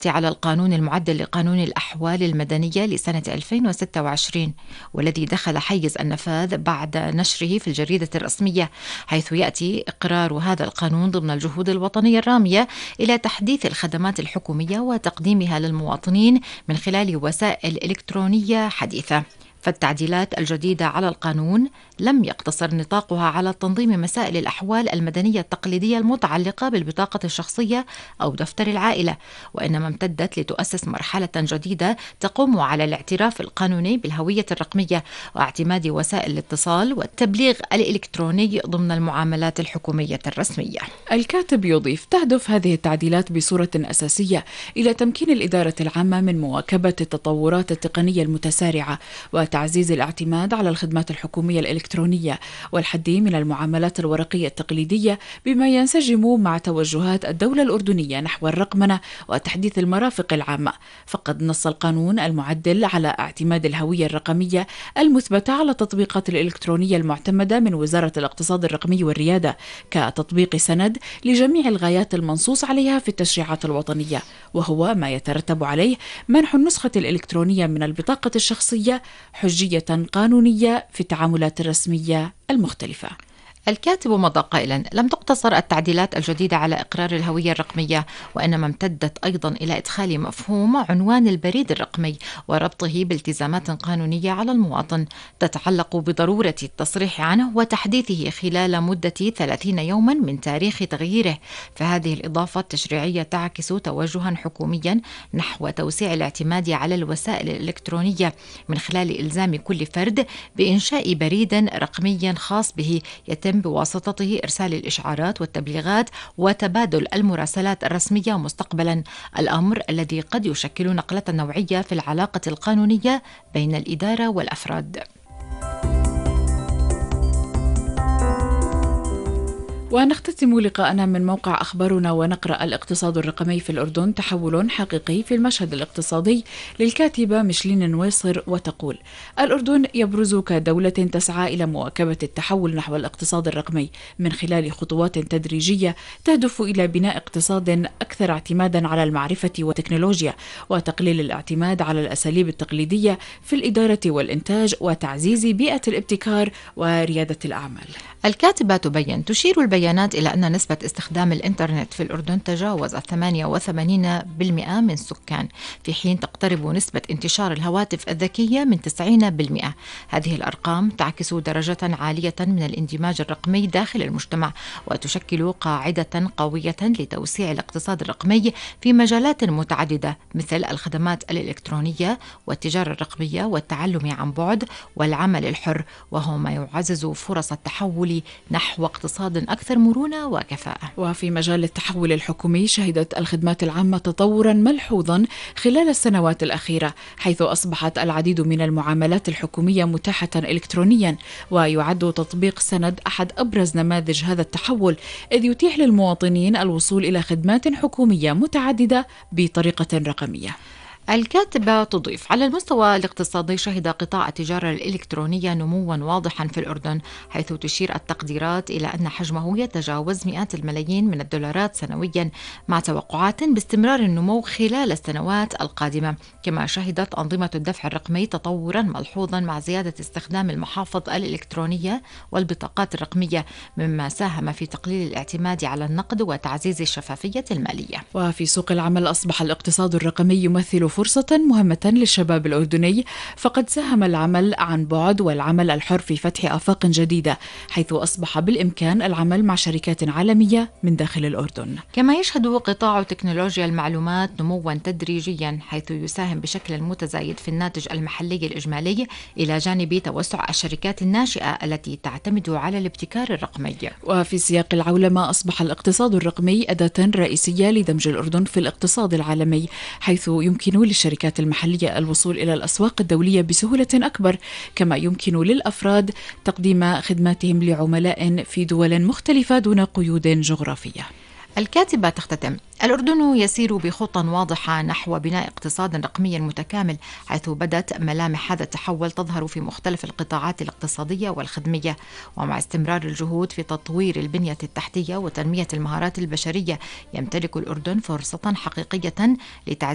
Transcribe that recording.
على القانون المعدل لقانون الأحوال المدنية لسنة 2026، والذي دخل حيز النفاذ بعد نشره في الجريدة الرسمية، حيث يأتي إقرار هذا القانون ضمن الجهود الوطنية الرامية إلى تحديث الخدمات الحكومية وتقديمها للمواطنين من خلال وسائل إلكترونية حديثة. فالتعديلات الجديدة على القانون لم يقتصر نطاقها على تنظيم مسائل الأحوال المدنية التقليدية المتعلقة بالبطاقة الشخصية أو دفتر العائلة، وإنما امتدت لتؤسس مرحلة جديدة تقوم على الاعتراف القانوني بالهوية الرقمية واعتماد وسائل الاتصال والتبليغ الإلكتروني ضمن المعاملات الحكومية الرسمية. الكاتب يضيف: تهدف هذه التعديلات بصورة أساسية إلى تمكين الإدارة العامة من مواكبة التطورات التقنية المتسارعة وتعزيز الاعتماد على الخدمات الحكومية الإلكترونية والحد من المعاملات الورقية التقليدية، بما ينسجم مع توجهات الدولة الأردنية نحو الرقمنة وتحديث المرافق العامة. فقد نص القانون المعدل على اعتماد الهوية الرقمية المثبتة على التطبيقات الإلكترونية المعتمدة من وزارة الاقتصاد الرقمي والريادة كتطبيق سند لجميع الغايات المنصوص عليها في التشريعات الوطنية، وهو ما يترتب عليه منح النسخة الإلكترونية من البطاقة الشخصية حجية قانونية في التعاملات الرسمية المختلفة. الكاتب مضى قائلا: لم تقتصر التعديلات الجديدة على إقرار الهوية الرقمية، وإنما امتدت أيضا إلى إدخال مفهوم عنوان البريد الرقمي وربطه بالتزامات قانونية على المواطن تتعلق بضرورة التصريح عنه وتحديثه خلال مدة 30 يوما من تاريخ تغييره. فهذه الإضافة التشريعية تعكس توجها حكوميا نحو توسيع الاعتماد على الوسائل الإلكترونية من خلال إلزام كل فرد بإنشاء بريد رقمي خاص به يتم بواسطته إرسال الإشعارات والتبليغات وتبادل المراسلات الرسمية مستقبلا، الأمر الذي قد يشكل نقلة نوعية في العلاقة القانونية بين الإدارة والأفراد. ونختتم لقاءنا من موقع أخبارنا ونقرأ: الاقتصاد الرقمي في الأردن تحول حقيقي في المشهد الاقتصادي، للكاتبة ميشلين نويصر، وتقول: الأردن يبرز كدولة تسعى إلى مواكبة التحول نحو الاقتصاد الرقمي من خلال خطوات تدريجية تهدف إلى بناء اقتصاد أكثر اعتمادا على المعرفة والتكنولوجيا وتقليل الاعتماد على الأساليب التقليدية في الإدارة والإنتاج وتعزيز بيئة الابتكار وريادة الأعمال. الكاتبة تبين: تشير البيانات إلى أن نسبة استخدام الإنترنت في الأردن تجاوزت 88% من السكان، في حين تقترب نسبة انتشار الهواتف الذكية من 90%. هذه الأرقام تعكس درجة عالية من الاندماج الرقمي داخل المجتمع، وتشكل قاعدة قوية لتوسيع الاقتصاد الرقمي في مجالات متعددة مثل الخدمات الإلكترونية والتجارة الرقمية والتعلم عن بعد والعمل الحر، وهو ما يعزز فرص التحول نحو اقتصاد أكثر مرونة وكفاءة. وفي مجال التحول الحكومي شهدت الخدمات العامة تطورا ملحوظا خلال السنوات الأخيرة، حيث أصبحت العديد من المعاملات الحكومية متاحة إلكترونيا، ويعد تطبيق سند أحد أبرز نماذج هذا التحول، إذ يتيح للمواطنين الوصول إلى خدمات حكومية متعددة بطريقة رقمية. الكاتبة تضيف: على المستوى الاقتصادي شهد قطاع التجارة الإلكترونية نموا واضحا في الأردن، حيث تشير التقديرات إلى أن حجمه يتجاوز مئات الملايين من الدولارات سنويا، مع توقعات باستمرار النمو خلال السنوات القادمة. كما شهدت أنظمة الدفع الرقمي تطورا ملحوظا مع زيادة استخدام المحافظ الإلكترونية والبطاقات الرقمية، مما ساهم في تقليل الاعتماد على النقد وتعزيز الشفافية المالية. وفي سوق العمل أصبح الاقتصاد الرقمي يمثل فرصة مهمة للشباب الأردني، فقد ساهم العمل عن بعد والعمل الحر في فتح آفاق جديدة، حيث أصبح بالإمكان العمل مع شركات عالمية من داخل الأردن. كما يشهد قطاع تكنولوجيا المعلومات نموا تدريجيا، حيث يساهم بشكل متزايد في الناتج المحلي الإجمالي، إلى جانب توسع الشركات الناشئة التي تعتمد على الابتكار الرقمي. وفي سياق العولمة أصبح الاقتصاد الرقمي أداة رئيسية لدمج الأردن في الاقتصاد العالمي، حيث يمكن للشركات المحلية الوصول إلى الأسواق الدولية بسهولة أكبر، كما يمكن للأفراد تقديم خدماتهم لعملاء في دول مختلفة دون قيود جغرافية. الكاتبة تختتم: الأردن يسير بخطى واضحة نحو بناء اقتصاد رقمي متكامل، حيث بدت ملامح هذا التحول تظهر في مختلف القطاعات الاقتصادية والخدمية، ومع استمرار الجهود في تطوير البنية التحتية وتنمية المهارات البشرية، يمتلك الأردن فرصة حقيقية لتعزيز